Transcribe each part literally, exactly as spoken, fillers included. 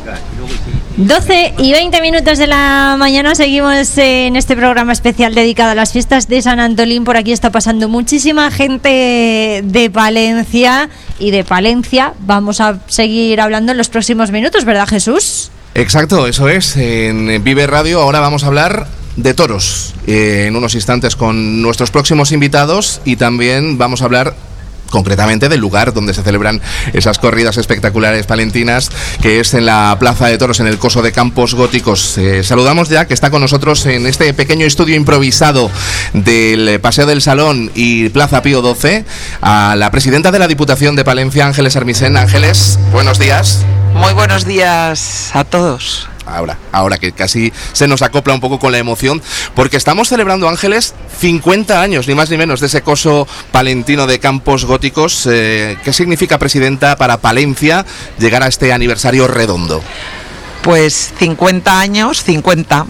doce y veinte minutos de la mañana, seguimos en este programa especial dedicado a las fiestas de San Antolín. Por aquí está pasando muchísima gente de Palencia y de Palencia. Vamos a seguir hablando en los próximos minutos, ¿verdad, Jesús? Exacto, eso es. En Vive Radio ahora vamos a hablar de toros eh, en unos instantes con nuestros próximos invitados, y también vamos a hablar concretamente del lugar donde se celebran esas corridas espectaculares palentinas, que es en la Plaza de Toros, en el Coso de Campos Góticos. Eh, saludamos ya que está con nosotros en este pequeño estudio improvisado del Paseo del Salón y Plaza Pío doce a la presidenta de la Diputación de Palencia, Ángeles Armisen. Ángeles, buenos días. Muy buenos días a todos. Ahora, ahora que casi se nos acopla un poco con la emoción, porque estamos celebrando, Ángeles, cincuenta años, ni más ni menos, de ese coso palentino de Campos Góticos. Eh, ¿Qué significa, presidenta, para Palencia llegar a este aniversario redondo? Pues cincuenta años, cincuenta,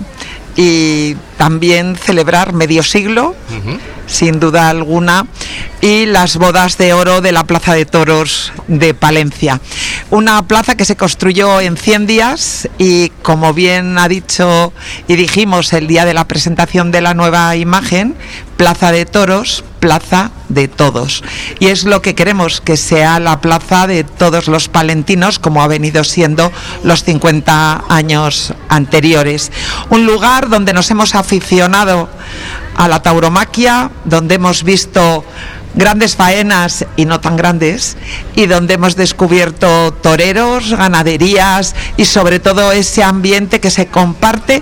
y también celebrar medio siglo, uh-huh. sin duda alguna, y las bodas de oro de la Plaza de Toros de Palencia. Una plaza que se construyó en cien días y, como bien ha dicho y dijimos el día de la presentación de la nueva imagen, Plaza de Toros, plaza de todos. Y es lo que queremos, que sea la plaza de todos los palentinos, como ha venido siendo los cincuenta años anteriores. Un lugar donde nos hemos aficionado a la tauromaquia, donde hemos visto grandes faenas y no tan grandes, y donde hemos descubierto toreros, ganaderías y sobre todo ese ambiente que se comparte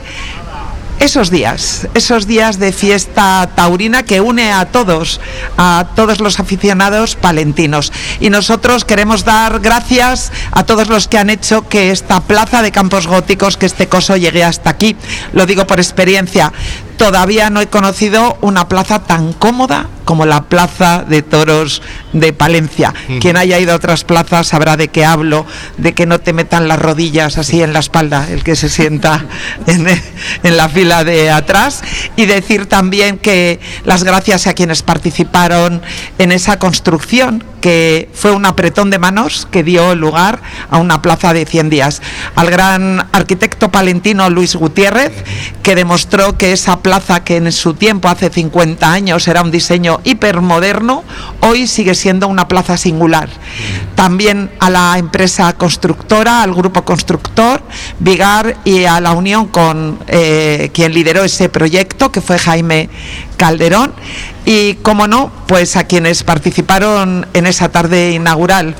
esos días, esos días de fiesta taurina que une a todos, a todos los aficionados palentinos. Y nosotros queremos dar gracias a todos los que han hecho que esta plaza de Campos Góticos, que este coso llegue hasta aquí. Lo digo por experiencia. Todavía no he conocido una plaza tan cómoda como la Plaza de Toros de Palencia. Uh-huh. Quien haya ido a otras plazas sabrá de qué hablo, de que no te metan las rodillas así en la espalda, el que se sienta en, en la fila de atrás. Y decir también que las gracias a quienes participaron en esa construcción, que fue un apretón de manos que dio lugar a una plaza de cien días. Al gran arquitecto palentino Luis Gutiérrez, que demostró que esa plaza, que en su tiempo, hace cincuenta años, era un diseño hipermoderno, hoy sigue siendo una plaza singular. También a la empresa constructora, al grupo constructor Vigar, y a la unión con eh, quien lideró ese proyecto, que fue Jaime Calderón. Y, como no, pues a quienes participaron en esa tarde inaugural,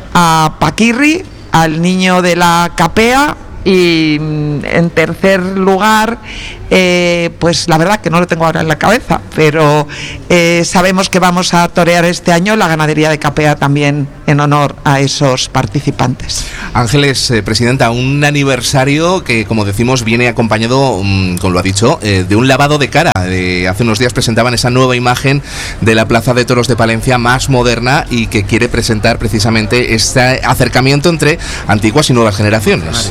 a Paquirri, al niño de la capea, y en tercer lugar, eh, pues la verdad que no lo tengo ahora en la cabeza, pero eh, sabemos que vamos a torear este año la ganadería de capea también en honor a esos participantes. Ángeles, eh, presidenta, un aniversario que, como decimos, viene acompañado, um, como lo ha dicho, eh, de un lavado de cara. Eh, hace unos días presentaban esa nueva imagen de la Plaza de Toros de Palencia, más moderna, y que quiere presentar precisamente este acercamiento entre antiguas y nuevas generaciones.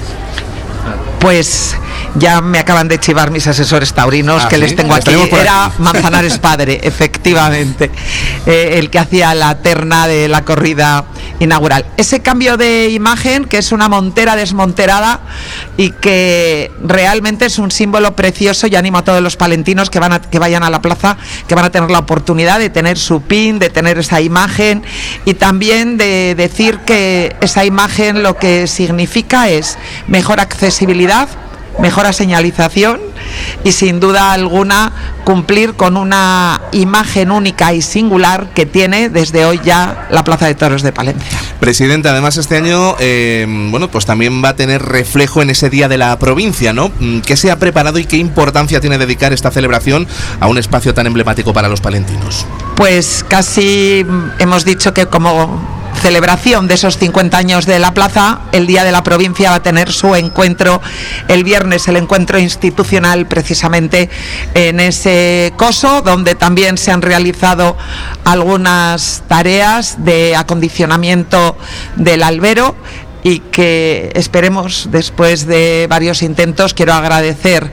Pues ya me acaban de chivar mis asesores taurinos, ah, que ¿sí? les tengo aquí. Era aquí. Manzanares padre, efectivamente, eh, el que hacía la terna de la corrida inaugural. Ese cambio de imagen, que es una montera desmonterada y que realmente es un símbolo precioso, y animo a todos los palentinos que, van a, que vayan a la plaza, que van a tener la oportunidad de tener su pin, de tener esa imagen, y también de decir que esa imagen lo que significa es mejor accesibilidad, mejora señalización y, sin duda alguna, cumplir con una imagen única y singular que tiene desde hoy ya la Plaza de Toros de Palencia. Presidenta, además este año eh, bueno, pues también va a tener reflejo en ese Día de la Provincia, ¿no? ¿Qué se ha preparado y qué importancia tiene dedicar esta celebración a un espacio tan emblemático para los palentinos? Pues casi hemos dicho que, como celebración de esos cincuenta años de la plaza, el Día de la Provincia va a tener su encuentro el viernes, el encuentro institucional, precisamente en ese coso, donde también se han realizado algunas tareas de acondicionamiento del albero, y que esperemos, después de varios intentos, quiero agradecer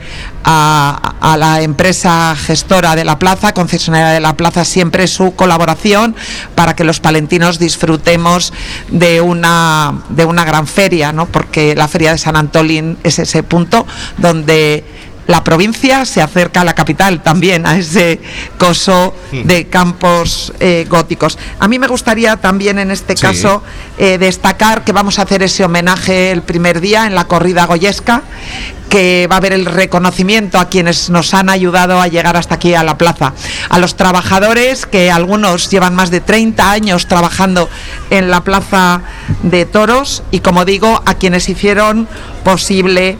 a, a la empresa gestora de la plaza, concesionaria de la plaza, siempre su colaboración para que los palentinos disfrutemos de una, de una gran feria, ¿no? Porque la feria de San Antolín es ese punto donde la provincia se acerca a la capital también, a ese coso de campos eh, góticos. A mí me gustaría también en este sí. caso eh, destacar que vamos a hacer ese homenaje el primer día en la corrida goyesca, que va a haber el reconocimiento a quienes nos han ayudado a llegar hasta aquí a la plaza, a los trabajadores, que algunos llevan más de treinta años trabajando en la plaza de toros, y como digo, a quienes hicieron posible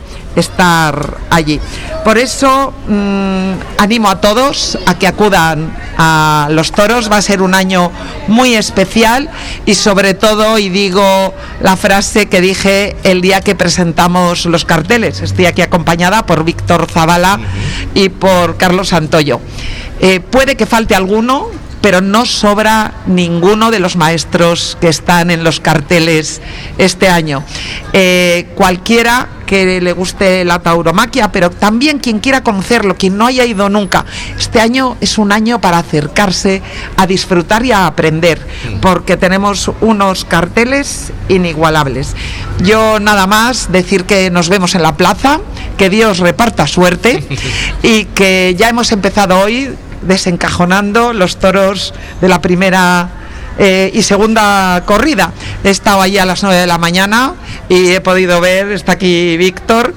estar allí. Por eso mmm, animo a todos a que acudan a los toros. Va a ser un año muy especial, y sobre todo, y digo la frase que dije el día que presentamos los carteles, estoy aquí acompañada por Víctor Zavala y por Carlos Santoyo. Eh, puede que falte alguno, pero no sobra ninguno de los maestros que están en los carteles este año. Eh, cualquiera que le guste la tauromaquia, pero también quien quiera conocerlo, quien no haya ido nunca. Este año es un año para acercarse, a disfrutar y a aprender, porque tenemos unos carteles inigualables. Yo nada más decir que nos vemos en la plaza, que Dios reparta suerte y que ya hemos empezado hoy desencajonando los toros de la primera eh, y segunda corrida. He estado allí a las nueve de la mañana y he podido ver, está aquí Víctor,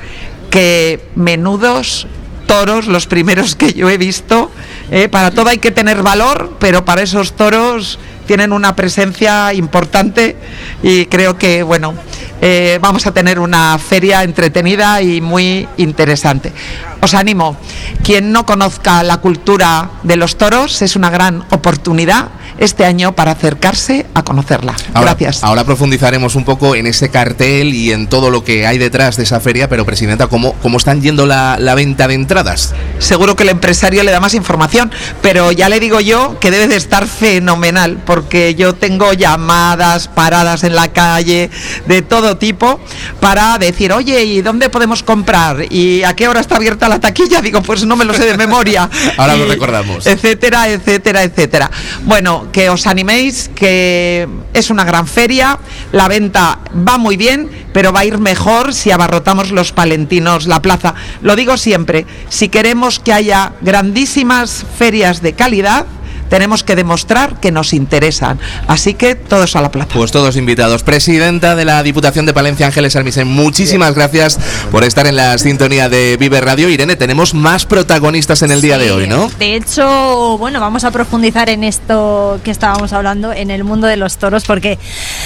que menudos toros los primeros que yo he visto. Eh, para todo hay que tener valor, pero para esos toros tienen una presencia importante, y creo que, bueno, eh, vamos a tener una feria entretenida y muy interesante. Os animo, quien no conozca la cultura de los toros, es una gran oportunidad este año para acercarse a conocerla. Ahora, Gracias. Ahora profundizaremos un poco en ese cartel y en todo lo que hay detrás de esa feria, pero Presidenta, ¿cómo, cómo están yendo la, la venta de entradas? Seguro que el empresario le da más información, pero ya le digo yo que debe de estar fenomenal, porque yo tengo llamadas, paradas en la calle, de todo tipo, para decir, oye, ¿y dónde podemos comprar? ¿Y a qué hora está abierta la taquilla? Digo, pues no me lo sé de memoria. Ahora y, lo recordamos. Etcétera, etcétera, etcétera. Bueno, que os animéis, que es una gran feria, la venta va muy bien, pero va a ir mejor si abarrotamos los palentinos la plaza. Lo digo siempre, si queremos que haya grandísimas ferias de calidad, tenemos que demostrar que nos interesan. Así que todos a la plaza. Pues todos invitados. Presidenta de la Diputación de Palencia, Ángeles Armisen, muchísimas gracias por estar en la sintonía de Vive Radio. Irene, tenemos más protagonistas en el día sí, de hoy, ¿no? De hecho, bueno, vamos a profundizar en esto que estábamos hablando, en el mundo de los toros, porque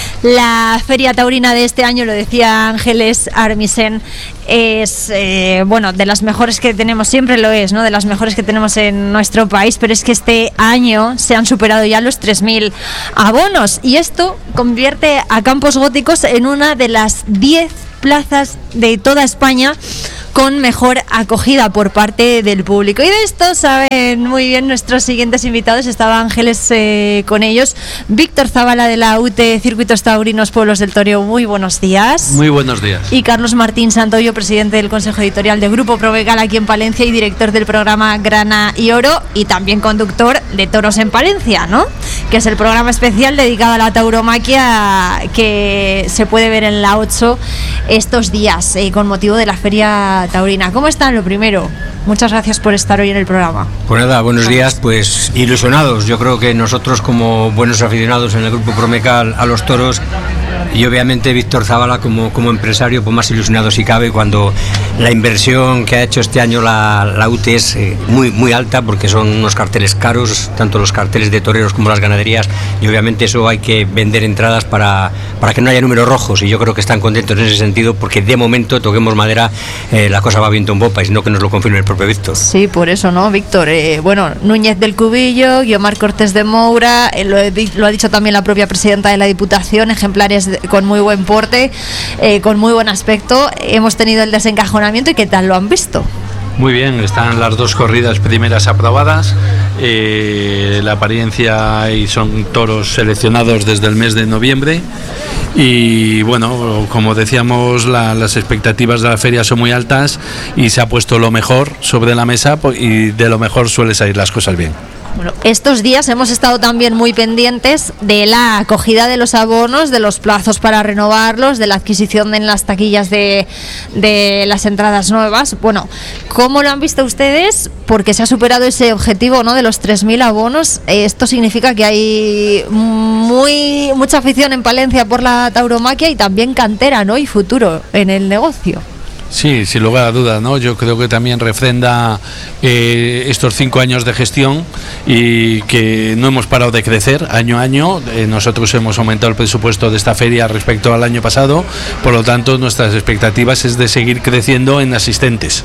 la Feria Taurina de este año, lo decía Ángeles Armisen, es, eh, bueno, de las mejores que tenemos, siempre lo es, ¿no? De las mejores que tenemos en nuestro país, pero es que este año se han superado ya los tres mil abonos, y esto convierte a Campos Góticos en una de las diez plazas de toda España con mejor acogida por parte del público. Y de esto saben muy bien nuestros siguientes invitados. Estaba Ángeles eh, con ellos. Víctor Zavala, de la U T E Circuitos Taurinos Pueblos del Toreo, muy buenos días. Muy buenos días. Y Carlos Martín Santoyo, presidente del Consejo Editorial de Grupo Provegal aquí en Palencia y director del programa Grana y Oro, y también conductor de Toros en Palencia, ¿no? Que es el programa especial dedicado a la tauromaquia que se puede ver en la ocho estos días eh, con motivo de la Feria Taurina. ¿Cómo están? Lo primero, muchas gracias por estar hoy en el programa. Pues nada, buenos días, pues ilusionados. Yo creo que nosotros, como buenos aficionados en el Grupo Promecal a los toros, y obviamente Víctor Zavala como, como empresario, pues más ilusionado si cabe, cuando la inversión que ha hecho este año la, la U T E es eh, muy, muy alta, porque son unos carteles caros, tanto los carteles de toreros como las ganaderías, y obviamente eso hay que vender entradas para, para que no haya números rojos, y yo creo que están contentos en ese sentido, porque de momento, toquemos madera, eh, la cosa va viento en popa, y si no, que nos lo confirme el propio Víctor. Sí, por eso, ¿no, Víctor? Eh, bueno, Núñez del Cubillo, Guiomar Cortés de Moura, eh, lo, lo ha dicho también la propia presidenta de la Diputación, ejemplares de, con muy buen porte, eh, con muy buen aspecto. Hemos tenido el desencajonamiento, ¿y qué tal lo han visto? Muy bien, están las dos corridas primeras aprobadas, eh, la apariencia, y son toros seleccionados desde el mes de noviembre, y bueno, como decíamos, la, las expectativas de la feria son muy altas y se ha puesto lo mejor sobre la mesa y de lo mejor suele salir las cosas bien. Bueno, estos días hemos estado también muy pendientes de la acogida de los abonos, de los plazos para renovarlos, de la adquisición en las taquillas de, de las entradas nuevas. Bueno, ¿cómo lo han visto ustedes? Porque se ha superado ese objetivo, ¿no?, de los tres mil abonos. Esto significa que hay muy mucha afición en Palencia por la tauromaquia y también cantera, ¿no?, y futuro en el negocio. Sí, sin lugar a dudas, ¿no? Yo creo que también refrenda eh, estos cinco años de gestión y que no hemos parado de crecer año a año. Eh, nosotros hemos aumentado el presupuesto de esta feria respecto al año pasado, por lo tanto nuestras expectativas es de seguir creciendo en asistentes.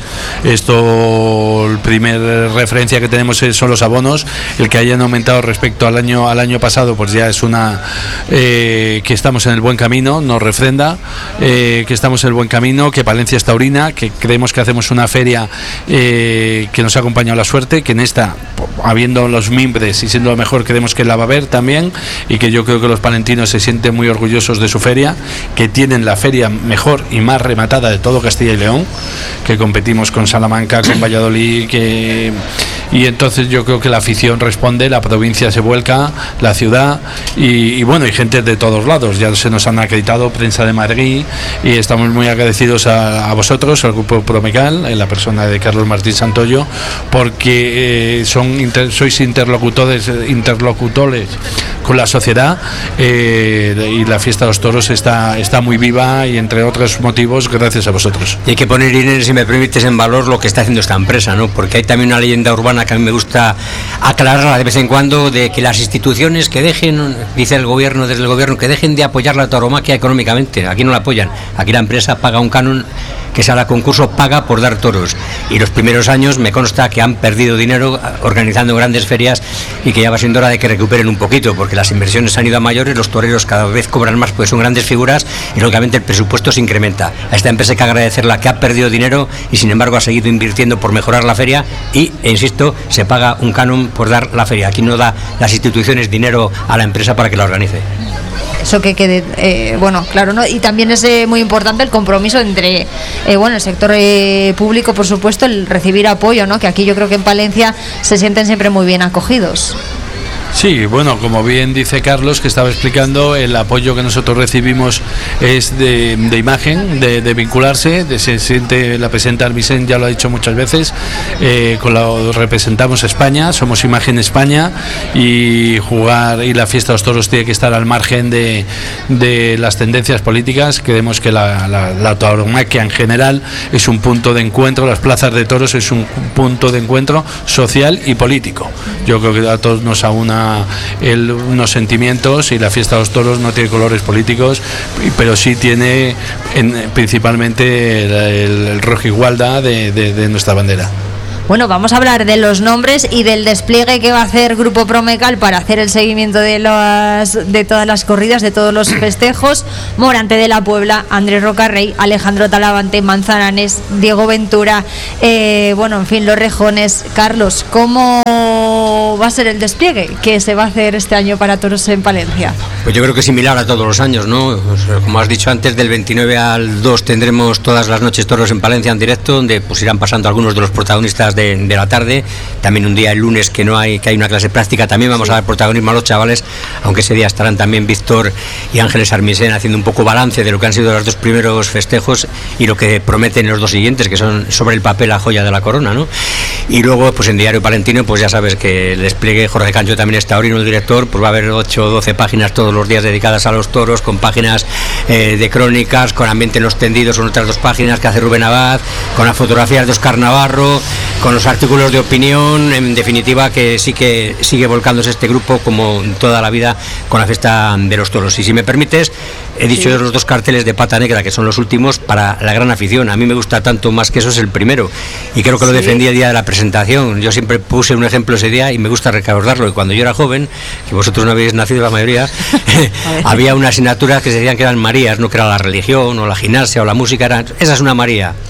Esto, el primer referencia que tenemos es, son los abonos. El que hayan aumentado respecto al año al año pasado, pues ya es una eh, que estamos en el buen camino, nos refrenda eh, que estamos en el buen camino, que Palencia está que creemos que hacemos una feria eh, que nos ha acompañado la suerte, que en esta, habiendo los mimbres y siendo lo mejor, creemos que la va a haber también, y que yo creo que los palentinos se sienten muy orgullosos de su feria, que tienen la feria mejor y más rematada de todo Castilla y León, que competimos con Salamanca, con Valladolid, que... y entonces yo creo que la afición responde, la provincia se vuelca, la ciudad, y, y bueno, hay gente de todos lados, ya se nos han acreditado prensa de Madrid, y estamos muy agradecidos a, a vosotros, al grupo Promecal, en la persona de Carlos Martín Santoyo, porque eh, son inter, sois interlocutores interlocutores con la sociedad, eh, y la fiesta de los toros está, está muy viva, y entre otros motivos gracias a vosotros. Y hay que poner, Inés, si me permites, en valor lo que está haciendo esta empresa, ¿no? Porque hay también una leyenda urbana que a mí me gusta aclararla de vez en cuando, de que las instituciones que dejen, dice el gobierno, desde el gobierno, que dejen de apoyar la tauromaquia económicamente. Aquí no la apoyan, aquí la empresa paga un canon que sale a concurso, paga por dar toros, y los primeros años me consta que han perdido dinero organizando grandes ferias, y que ya va siendo hora de que recuperen un poquito, porque las inversiones han ido a mayores, los toreros cada vez cobran más, pues son grandes figuras, y lógicamente el presupuesto se incrementa. A esta empresa hay que agradecerla, que ha perdido dinero y sin embargo ha seguido invirtiendo por mejorar la feria, y, e insisto, se paga un canon por dar la feria. Aquí no da las instituciones dinero a la empresa para que la organice. Eso que quede, eh, bueno, claro, ¿no? Y también es eh, muy importante el compromiso entre, eh, bueno, el sector eh, público, por supuesto, el recibir apoyo, ¿no? Que aquí yo creo que en Palencia se sienten siempre muy bien acogidos. Sí, bueno, como bien dice Carlos, que estaba explicando, el apoyo que nosotros recibimos es de, de imagen, de, de vincularse, de, se siente, la presidenta Armisen ya lo ha dicho muchas veces, eh, con la, representamos España, somos Imagen España, y jugar, y la fiesta de los toros tiene que estar al margen de, de las tendencias políticas. Creemos que la, la, la tauromaquia en general es un punto de encuentro, las plazas de toros es un punto de encuentro social y político. Yo creo que a todos nos aúna El, unos sentimientos, y la fiesta de los toros no tiene colores políticos, pero sí tiene en, principalmente el, el, el rojo igualdad de, de, de nuestra bandera. Bueno, vamos a hablar de los nombres y del despliegue que va a hacer Grupo Promecal para hacer el seguimiento de las de todas las corridas, de todos los festejos. Morante de la Puebla, Andrés Rocarrey, Alejandro Talavante, Manzanares, Diego Ventura, eh, bueno, en fin, los rejones. Carlos, ¿cómo va a ser el despliegue que se va a hacer este año para toros en Palencia? Pues yo creo que es similar a todos los años, ¿no? O sea, como has dicho antes, del veintinueve al dos tendremos todas las noches toros en Palencia en directo, donde pues irán pasando algunos de los protagonistas de, de la tarde. También un día el lunes que no hay que hay una clase práctica, también vamos sí. a dar protagonismo a los chavales, aunque ese día estarán también Víctor y Ángeles Armisen haciendo un poco balance de lo que han sido los dos primeros festejos y lo que prometen los dos siguientes, que son sobre el papel la joya de la corona, ¿no? Y luego pues en Diario Palentino pues ya sabes que el despliegue, Jorge Cancho también está orino el director, pues va a haber ocho o doce páginas todos los días dedicadas a los toros, con páginas eh, de crónicas, con ambiente en los tendidos, son otras dos páginas que hace Rubén Abad, con las fotografías de Oscar Navarro, con los artículos de opinión, en definitiva que sí que sigue volcándose este grupo como toda la vida con la fiesta de los toros. Y si me permites, he dicho sí. los dos carteles de pata negra, que son los últimos para la gran afición. A mí me gusta tanto más que eso, es el primero, y creo que lo sí. defendí el día de la presentación. Yo siempre puse un ejemplo ese día y me gusta recordarlo, y cuando yo era joven, que vosotros no habéis nacido la mayoría, había unas asignaturas que se decían que eran Marías, no que era la religión o la gimnasia o la música, era, esa es una María. Pues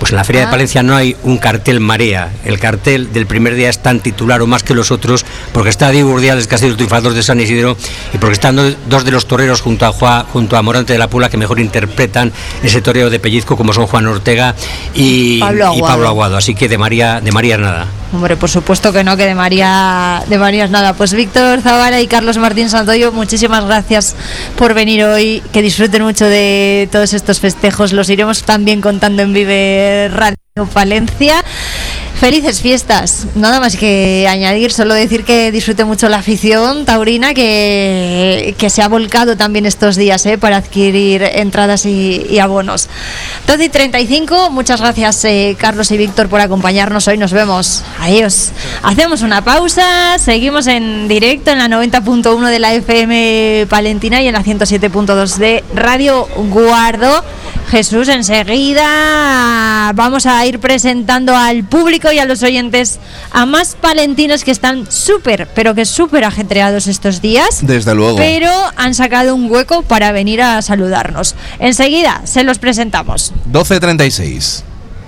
Pues en la Feria ah. de Palencia no hay un cartel marea. El cartel del primer día es tan titular o más que los otros, porque está Diego Urdiales, que ha sido triunfador de San Isidro, y porque están dos de los toreros junto a Juan, junto a Morante de la Puebla que mejor interpretan ese toreo de pellizco, como son Juan Ortega y Pablo Aguado. Y Pablo Aguado. Así que de María, de María es nada. Hombre, por supuesto que no, que de María, de María es nada. Pues Víctor Zavala y Carlos Martín Santoyo, muchísimas gracias por venir hoy. Que disfruten mucho de todos estos festejos. Los iremos también contando en Vive Radio Palencia. Felices fiestas, nada más que añadir, solo decir que disfrute mucho la afición taurina que, que se ha volcado también estos días ¿eh? para adquirir entradas y, y abonos. doce y treinta y cinco, muchas gracias eh, Carlos y Víctor por acompañarnos hoy, nos vemos, adiós. Hacemos una pausa, seguimos en directo en la noventa punto uno de la F M Palentina y en la ciento siete punto dos de Radio Guardo. Jesús, enseguida vamos a ir presentando al público y a los oyentes a más palentinos que están súper, pero que súper ajetreados estos días. Desde luego. Pero han sacado un hueco para venir a saludarnos. Enseguida se los presentamos. doce treinta y seis.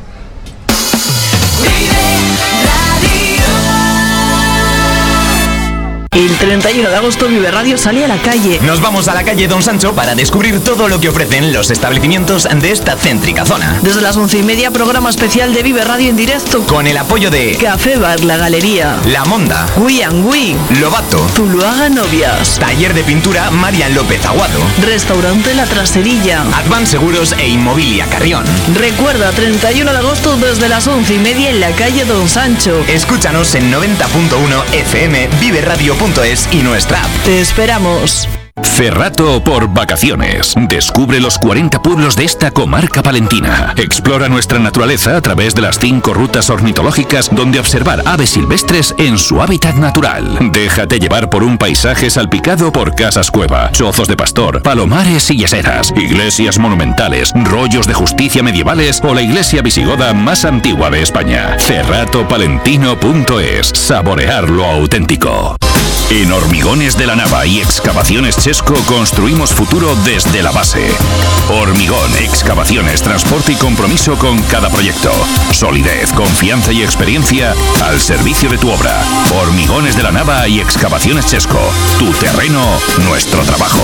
El treinta y uno de agosto Vive Radio sale a la calle. Nos vamos a la calle Don Sancho para descubrir todo lo que ofrecen los establecimientos de esta céntrica zona. Desde las once y media, programa especial de Vive Radio en directo. Con el apoyo de Café Bar La Galería, La Monda, Wii and Wii, Lobato, Zuluaga Novias, Taller de Pintura Marian López Aguado, Restaurante La Traserilla, Advan Seguros e Inmobilia Carrión. Recuerda, treinta y uno de agosto desde las once y media en la calle Don Sancho. Escúchanos en noventa punto uno F M, Vive Radio punto es y nuestra app. Te esperamos. Cerrato por vacaciones. Descubre los cuarenta pueblos de esta comarca palentina. Explora nuestra naturaleza a través de las cinco rutas ornitológicas donde observar aves silvestres en su hábitat natural. Déjate llevar por un paisaje salpicado por casas cueva, chozos de pastor, palomares y yeseras, iglesias monumentales, rollos de justicia medievales o la iglesia visigoda más antigua de España. cerrato palentino punto es. Saborear lo auténtico. En Hormigones de la Nava y Excavaciones Chesco construimos futuro desde la base. Hormigón, excavaciones, transporte y compromiso con cada proyecto. Solidez, confianza y experiencia al servicio de tu obra. Hormigones de la Nava y Excavaciones Chesco. Tu terreno, nuestro trabajo.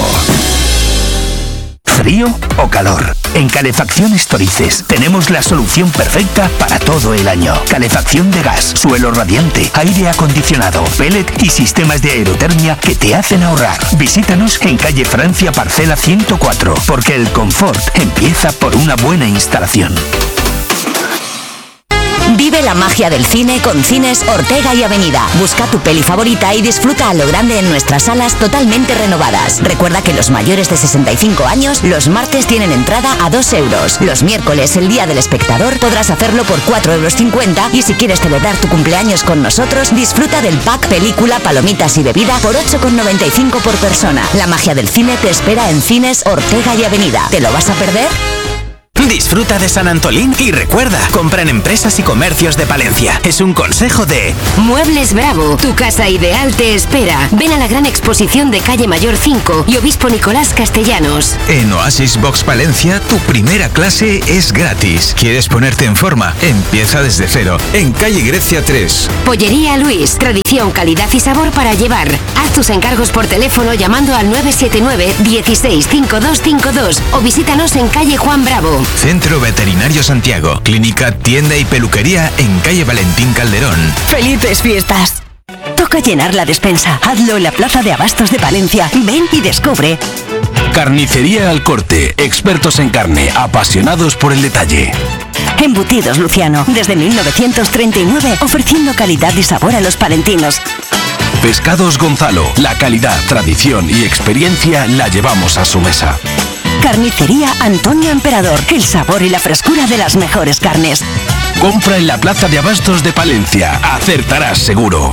¿Frío o calor? En Calefacciones Torices tenemos la solución perfecta para todo el año. Calefacción de gas, suelo radiante, aire acondicionado, pellet y sistemas de aerotermia que te hacen ahorrar. Visítanos en calle Francia, parcela ciento cuatro, porque el confort empieza por una buena instalación. Vive la magia del cine con Cines Ortega y Avenida. Busca tu peli favorita y disfruta a lo grande en nuestras salas totalmente renovadas. Recuerda que los mayores de sesenta y cinco años los martes tienen entrada a dos euros. Los miércoles, el día del espectador, podrás hacerlo por cuatro euros cincuenta y si quieres celebrar tu cumpleaños con nosotros, disfruta del pack película, palomitas y bebida por ocho con noventa y cinco por persona. La magia del cine te espera en Cines Ortega y Avenida. ¿Te lo vas a perder? Disfruta de San Antolín y recuerda, compra en empresas y comercios de Palencia. Es un consejo de Muebles Bravo, tu casa ideal te espera. Ven a la gran exposición de Calle Mayor cinco y Obispo Nicolás Castellanos. En Oasis Box Palencia, tu primera clase es gratis. ¿Quieres ponerte en forma? Empieza desde cero, en Calle Grecia tres. Pollería Luis, tradición, calidad y sabor para llevar. Haz tus encargos por teléfono llamando al nueve siete nueve, dieciséis, cincuenta y dos cincuenta y dos o visítanos en Calle Juan Bravo. Centro Veterinario Santiago, clínica, tienda y peluquería en calle Valentín Calderón. ¡Felices fiestas! Toca llenar la despensa. Hazlo en la Plaza de Abastos de Palencia. Ven y descubre. Carnicería Al Corte, expertos en carne, apasionados por el detalle. Embutidos Luciano, desde mil novecientos treinta y nueve, ofreciendo calidad y sabor a los palentinos. Pescados Gonzalo, la calidad, tradición y experiencia la llevamos a su mesa. Carnicería Antonio Emperador, el sabor y la frescura de las mejores carnes. Compra en la Plaza de Abastos de Palencia, acertarás seguro.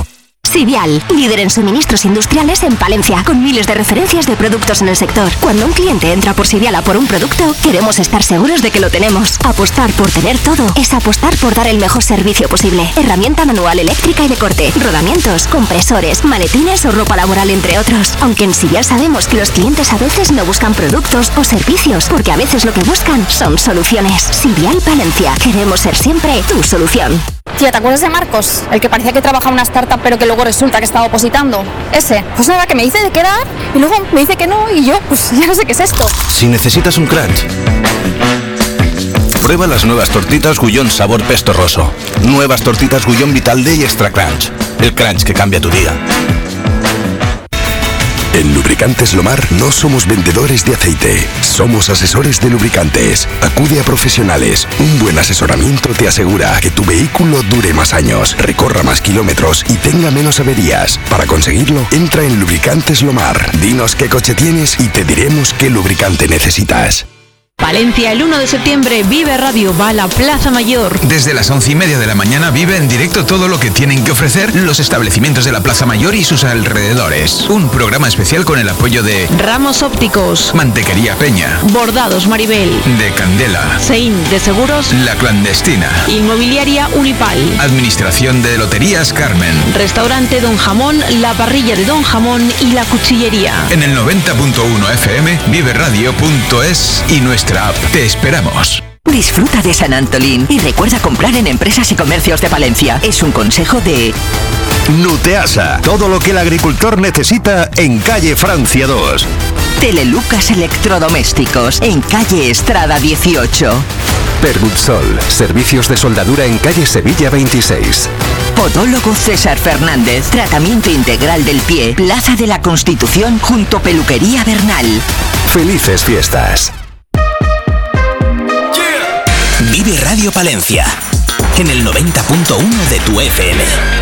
Sivial, líder en suministros industriales en Palencia, con miles de referencias de productos en el sector. Cuando un cliente entra por Sivial a por un producto, queremos estar seguros de que lo tenemos. Apostar por tener todo es apostar por dar el mejor servicio posible. Herramienta manual, eléctrica y de corte, rodamientos, compresores, maletines o ropa laboral, entre otros. Aunque en Sivial sabemos que los clientes a veces no buscan productos o servicios, porque a veces lo que buscan son soluciones. Sivial Palencia, queremos ser siempre tu solución. Tía, ¿te acuerdas de Marcos? El que parecía que trabajaba en una startup pero que luego resulta que estaba opositando. Ese. Pues nada, que me dice de quedar y luego me dice que no y yo, pues ya no sé qué es esto. Si necesitas un crunch, prueba las nuevas tortitas Gullón sabor pesto roso. Nuevas tortitas Gullón Vital Day Extra Crunch. El crunch que cambia tu día. En Lubricantes Lomar no somos vendedores de aceite, somos asesores de lubricantes. Acude a profesionales. Un buen asesoramiento te asegura que tu vehículo dure más años, recorra más kilómetros y tenga menos averías. Para conseguirlo, entra en Lubricantes Lomar. Dinos qué coche tienes y te diremos qué lubricante necesitas. Palencia, el uno de septiembre, Vive Radio va a la Plaza Mayor. Desde las once y media de la mañana vive en directo todo lo que tienen que ofrecer los establecimientos de la Plaza Mayor y sus alrededores. Un programa especial con el apoyo de Ramos Ópticos, Mantequería Peña, Bordados Maribel, de Candela, Sein de Seguros, La Clandestina, Inmobiliaria Unipal, Administración de Loterías Carmen, Restaurante Don Jamón, La Parrilla de Don Jamón y La Cuchillería. En el noventa punto uno F M, viveradio punto es y nuestra app. Te esperamos. Disfruta de San Antolín y recuerda comprar en Empresas y Comercios de Palencia. Es un consejo de Nuteasa, todo lo que el agricultor necesita en calle Francia dos. Telelucas Electrodomésticos en calle Estrada dieciocho. Pergutsol, servicios de soldadura en calle Sevilla veintiséis. Podólogo César Fernández, tratamiento integral del pie, Plaza de la Constitución junto Peluquería Bernal. Felices fiestas. Vive Radio Palencia en el noventa punto uno de tu F M.